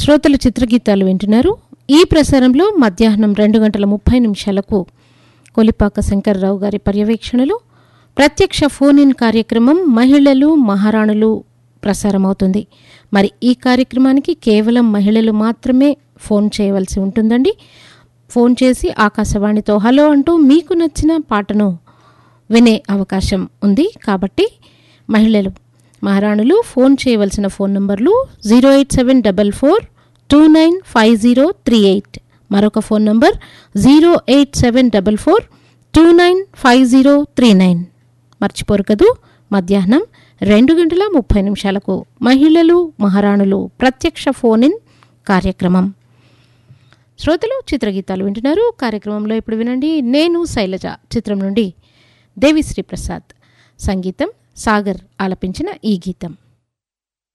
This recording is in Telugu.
శ్రోతలు చిత్రగీతాలు వింటున్నారు. ఈ ప్రసారంలో మధ్యాహ్నం 2:30 కొలిపాక శంకర్రావు గారి పర్యవేక్షణలో ప్రత్యక్ష ఫోన్ ఇన్ కార్యక్రమం మహిళలు మహారాణులు ప్రసారమవుతుంది. మరి ఈ కార్యక్రమానికి కేవలం మహిళలు మాత్రమే ఫోన్ చేయవలసి ఉంటుందండి. ఫోన్ చేసి ఆకాశవాణితో హలో అంటూ మీకు నచ్చిన పాటను వినే అవకాశం ఉంది. కాబట్టి మహిళలు మహారాణులు ఫోన్ చేయవలసిన ఫోన్ నంబర్లు 08744295038, మరొక ఫోన్ నంబర్ 08744295039. మర్చిపోరు కదూ. మధ్యాహ్నం 2:30 మహిళలు మహారాణులు ప్రత్యక్ష ఫోన్ ఇన్ కార్యక్రమం. శ్రోతలు చిత్రగీతాలు వింటున్నారు. కార్యక్రమంలో ఇప్పుడు వినండి నేను శైలజ చిత్రం నుండి దేవిశ్రీ ప్రసాద్ సంగీతం, సాగర్ ఆలపించిన ఈ గీతం.